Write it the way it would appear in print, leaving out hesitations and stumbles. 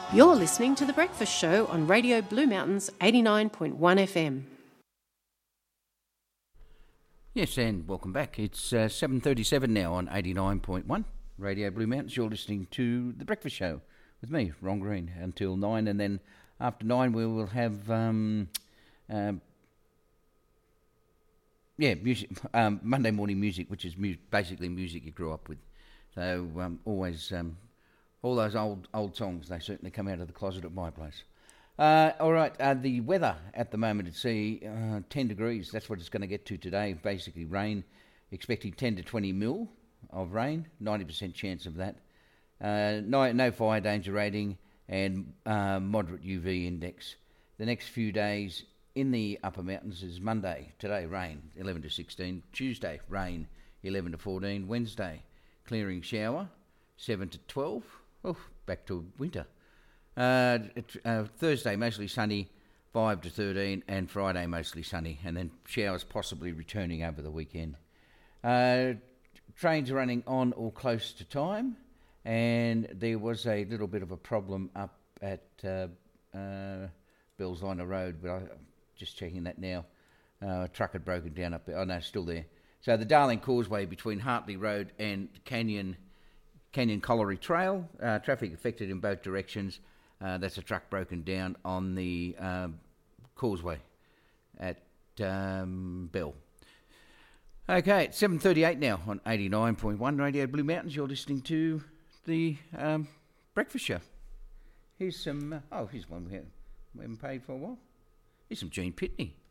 You're listening to The Breakfast Show on Radio Blue Mountains 89.1 FM. Yes, and welcome back. It's 7:37 now on 89.1 Radio Blue Mountains. You're listening to The Breakfast Show with me, Ron Green, until 9, and then after 9 we will have music, Monday morning music, which is basically music you grew up with. So always all those old songs, they certainly come out of the closet at my place. All right, the weather at the moment at sea, 10 degrees, that's what it's going to get to today. Basically rain, expecting 10 to 20 mil of rain, 90% chance of that. No fire danger rating and moderate UV index. The next few days in the upper mountains is Monday, today rain, 11 to 16. Tuesday, rain, 11 to 14. Wednesday, clearing shower, 7 to 12. Oh, back to winter. Thursday, mostly sunny, 5 to 13, and Friday, mostly sunny, and then showers possibly returning over the weekend. Trains are running on or close to time, and there was a little bit of a problem up at Bellsliner Road, but I'm just checking that now. A truck had broken down up there. Oh, no, still there. So the Darling Causeway between Hartley Road and Canyon Colliery Trail, traffic affected in both directions. That's a truck broken down on the causeway at Bell. Okay, it's 7:38 now on 89.1 Radio Blue Mountains. You're listening to the Breakfast Show. Here's some... here's one we haven't paid for a while. Here's some Gene Pitney.